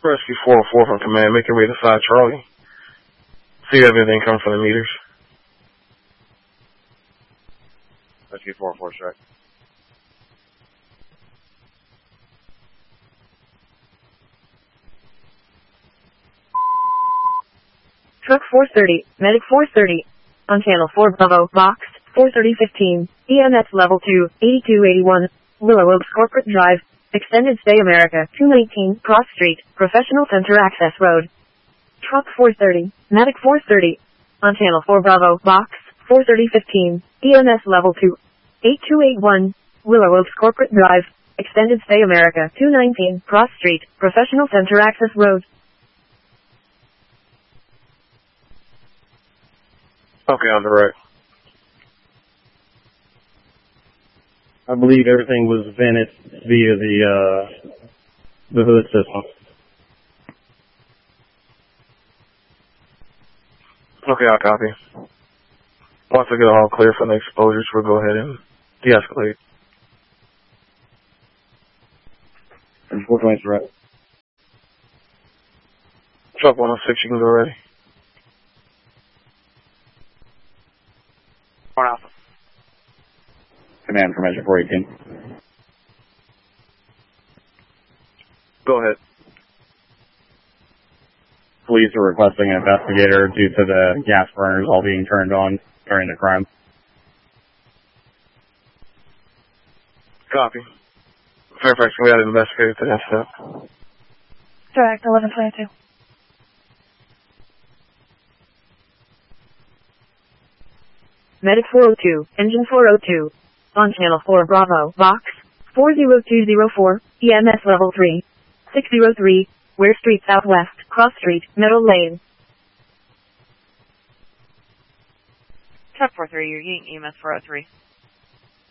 Rescue 404 from command. Make your way to 5 Charlie. See if anything comes from the meters. Rescue 404 strike. Truck 430, Medic 430. On channel 4 Bravo, box 43015. EMS level 2, 8281. Willow Oaks Corporate Drive. Extended Stay America, 219, Cross Street, Professional Center Access Road. Truck 430, Medic 430. On channel 4 Bravo, box 43015. EMS level 2, 8281. Willow Oaks Corporate Drive. Extended Stay America, 219, Cross Street, Professional Center Access Road. Okay, on direct. I believe everything was vented via the hood system. Okay, I'll copy. Once I get all clear from the exposures, we'll go ahead and de-escalate. 420 is right. Truck 106, you can go ready. Alpha. Command for Measure 418. Go ahead. Police are requesting an investigator due to the gas burners all being turned on during the crime. Copy. Fairfax, we got an investigator to that step. Direct 1122. Medic 402, Engine 402. On channel 4 Bravo, box 40204, EMS level 3, 603, Ware Street Southwest, Cross Street, Middle Lane. Truck 43, you're getting EMS 403.